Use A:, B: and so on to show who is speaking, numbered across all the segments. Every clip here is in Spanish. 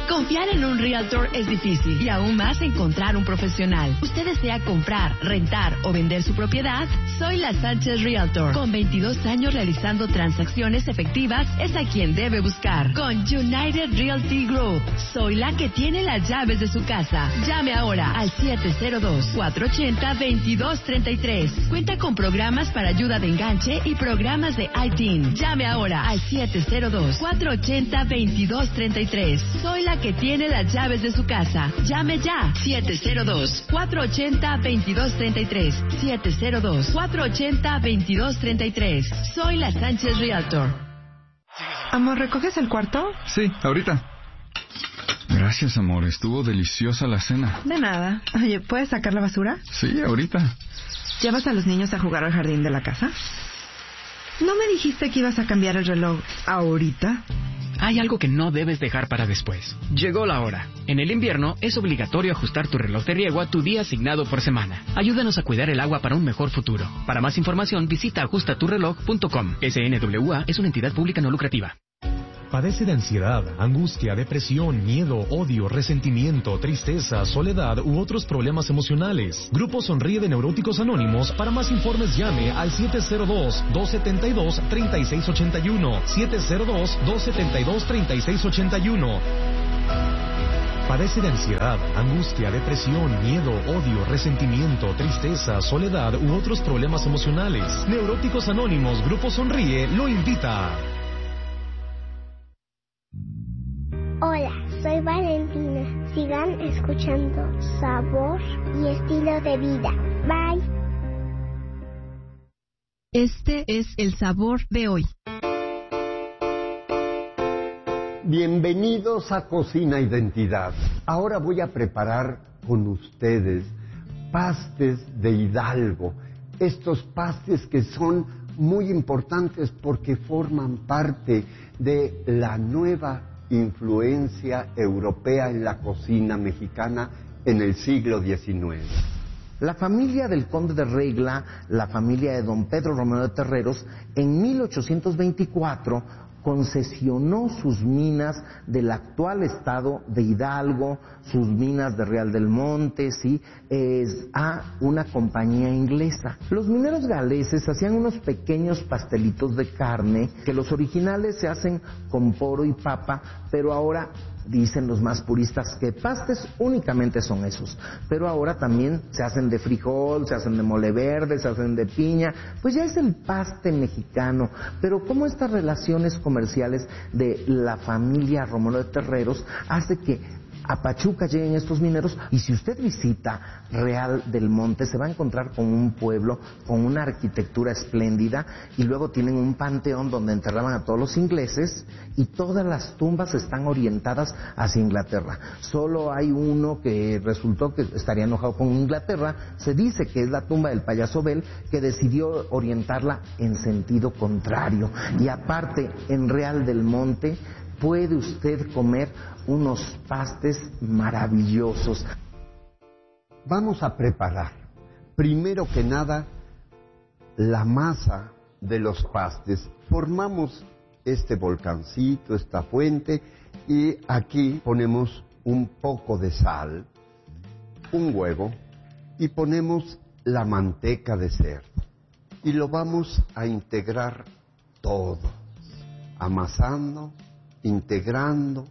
A: Confiar en un Realtor es difícil y aún más encontrar un profesional. ¿Usted desea comprar, rentar o vender su propiedad? Soy la Sánchez Realtor. Con 22 años realizando transacciones efectivas, es a quien debe buscar. Con United Realty Group, soy la que tiene las llaves de su casa. Llame ahora al 702-480-2233. Cuenta con programas para ayuda de enganche y programas de ITIN. Llame ahora al 702-480-2233. Soy la que tiene las llaves de su casa. Llame ya. 702-480-2233. 702-480-2233. Soy la Sánchez Realtor.
B: Amor, ¿recoges el cuarto?
C: Sí, ahorita. Gracias, amor. Estuvo deliciosa la cena.
B: De nada. Oye, ¿puedes sacar la basura?
C: Sí, ahorita.
B: ¿Llevas a los niños a jugar al jardín de la casa? ¿No me dijiste que ibas a cambiar el reloj ahorita?
D: Hay algo que no debes dejar para después. Llegó la hora. En el invierno es obligatorio ajustar tu reloj de riego a tu día asignado por semana. Ayúdanos a cuidar el agua para un mejor futuro. Para más información visita ajustaturreloj.com. SNWA es una entidad pública no lucrativa.
E: ¿Padece de ansiedad, angustia, depresión, miedo, odio, resentimiento, tristeza, soledad u otros problemas emocionales? Grupo Sonríe de Neuróticos Anónimos. Para más informes llame al 702-272-3681. 702-272-3681. Padece de ansiedad, angustia, depresión, miedo, odio, resentimiento, tristeza, soledad u otros problemas emocionales. Neuróticos Anónimos, Grupo Sonríe, lo invita.
F: Hola, soy Valentina. Sigan escuchando Sabor y Estilo de Vida. Bye.
A: Este es el sabor de hoy.
G: Bienvenidos a Cocina Identidad. Ahora voy a preparar con ustedes pastes de Hidalgo. Estos pastes que son muy importantes porque forman parte de la nueva influencia europea en la cocina mexicana en el siglo XIX.
H: La familia del Conde de Regla, la familia de don Pedro Romero de Terreros, en 1824 concesionó sus minas del actual estado de Hidalgo, sus minas de Real del Monte, ¿sí? A una compañía inglesa. Los mineros galeses hacían unos pequeños pastelitos de carne, que los originales se hacen con poro y papa, pero ahora dicen los más puristas que pastes únicamente son esos, pero ahora también se hacen de frijol, se hacen de mole verde, se hacen de piña, pues ya es el paste mexicano. Pero como estas relaciones comerciales de la familia Romero de Terreros hace que a Pachuca lleguen estos mineros, y si usted visita Real del Monte se va a encontrar con un pueblo con una arquitectura espléndida, y luego tienen un panteón donde enterraban a todos los ingleses, y todas las tumbas están orientadas hacia Inglaterra. Solo hay uno que resultó que estaría enojado con Inglaterra, se dice que es la tumba del payaso Bell, que decidió orientarla en sentido contrario. Y aparte, en Real del Monte puede usted comer unos pastes maravillosos.
G: Vamos a preparar, primero que nada, la masa de los pastes. Formamos este volcancito, esta fuente, y aquí ponemos un poco de sal, un huevo, y ponemos la manteca de cerdo. Y lo vamos a integrar todo, amasando, integrando,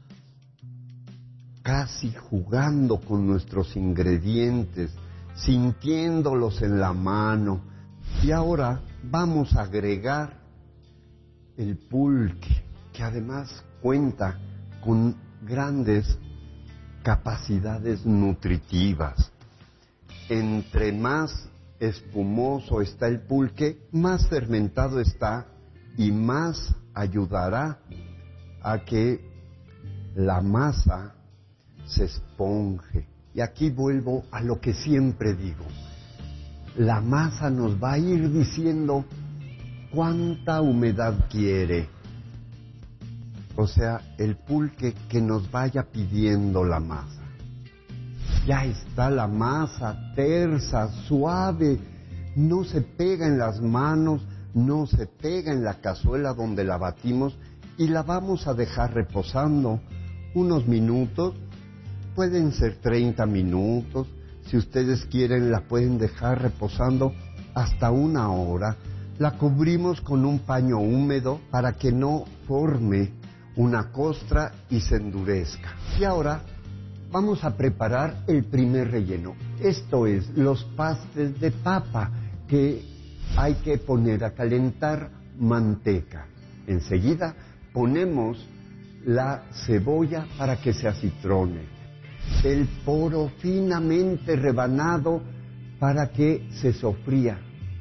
G: casi jugando con nuestros ingredientes, sintiéndolos en la mano. Y ahora vamos a agregar el pulque, que además cuenta con grandes capacidades nutritivas. Entre más espumoso está el pulque, más fermentado está y más ayudará a que la masa se esponje. Y aquí vuelvo a lo que siempre digo. La masa nos va a ir diciendo cuánta humedad quiere. O sea, el pulque que nos vaya pidiendo la masa. Ya está la masa tersa, suave, no se pega en las manos, no se pega en la cazuela donde la batimos, y la vamos a dejar reposando unos minutos, pueden ser 30 minutos, si ustedes quieren la pueden dejar reposando hasta 1 hora. La cubrimos con un paño húmedo para que no forme una costra y se endurezca. Y ahora vamos a preparar el primer relleno. Esto es los pastes de papa que hay que poner a calentar manteca. Enseguida ponemos la cebolla para que se acitrone, el poro finamente rebanado para que se sofría.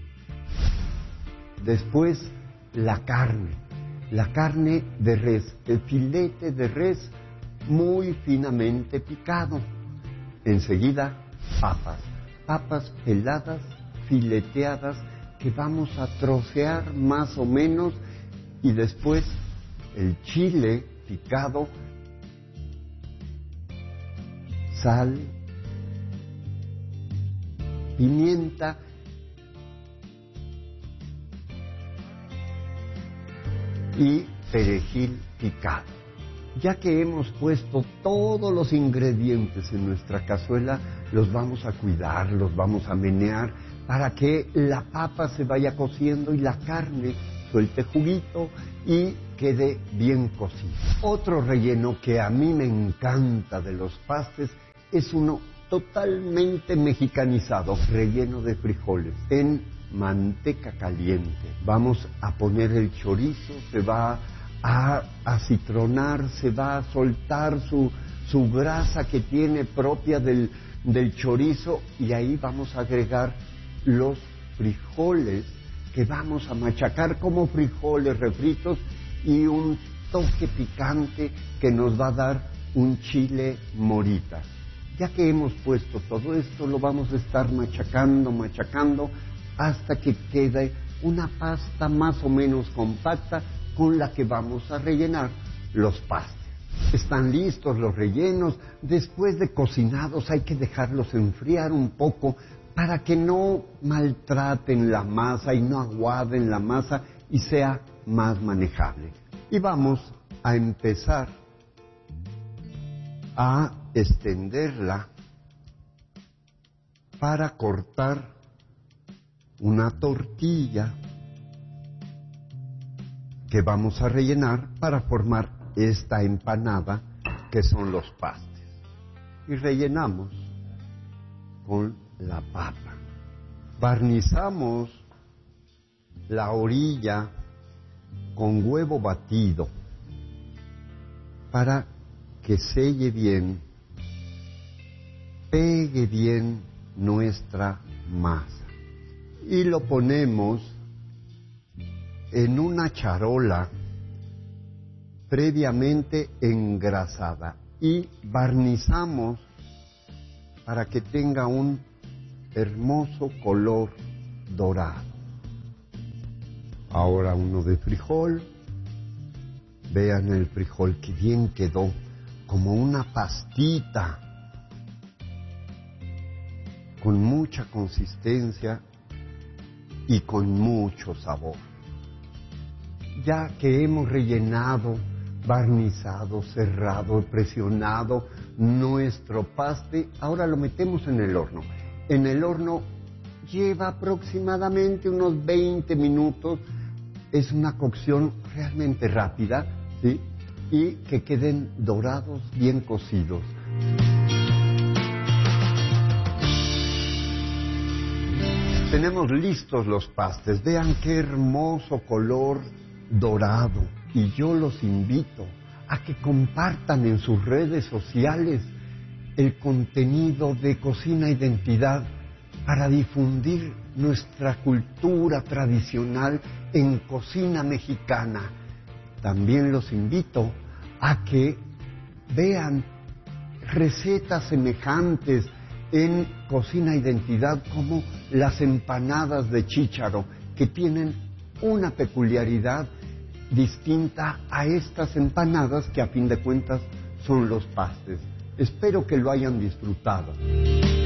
G: Después la carne de res, el filete de res muy finamente picado. Enseguida papas peladas, fileteadas, que vamos a trocear más o menos, y después el chile picado, sal, pimienta y perejil picado. Ya que hemos puesto todos los ingredientes en nuestra cazuela, los vamos a cuidar, los vamos a menear para que la papa se vaya cociendo y la carne suelte juguito y quede bien cocido. Otro relleno que a mí me encanta de los pastes es uno totalmente mexicanizado, relleno de frijoles en manteca caliente. Vamos a poner el chorizo, se va a acitronar, se va a soltar su grasa que tiene propia del chorizo, y ahí vamos a agregar los frijoles que vamos a machacar como frijoles refritos, y un toque picante que nos va a dar un chile morita. Ya que hemos puesto todo esto, lo vamos a estar machacando hasta que quede una pasta más o menos compacta con la que vamos a rellenar los pastes. Están listos los rellenos. Después de cocinados hay que dejarlos enfriar un poco para que no maltraten la masa y no aguaden la masa y sea más manejable. Y vamos a empezar a extenderla para cortar una tortilla que vamos a rellenar para formar esta empanada que son los pastes. Y rellenamos con la papa. Barnizamos la orilla con huevo batido para que selle bien, pegue bien nuestra masa. Y lo ponemos en una charola previamente engrasada y barnizamos para que tenga un hermoso color dorado. Ahora uno de frijol. Vean el frijol que bien quedó, como una pastita, con mucha consistencia y con mucho sabor. Ya que hemos rellenado, barnizado, cerrado, presionado nuestro paste, ahora lo metemos en el horno. En el horno lleva aproximadamente unos 20 minutos. Es una cocción realmente rápida, ¿sí? Y que queden dorados, bien cocidos. Tenemos listos los pastes. Vean qué hermoso color dorado. Y yo los invito a que compartan en sus redes sociales el contenido de Cocina Identidad para difundir nuestra cultura tradicional en cocina mexicana. También los invito a que vean recetas semejantes en Cocina Identidad, como las empanadas de chícharo, que tienen una peculiaridad distinta a estas empanadas que a fin de cuentas son los pastes. Espero que lo hayan disfrutado.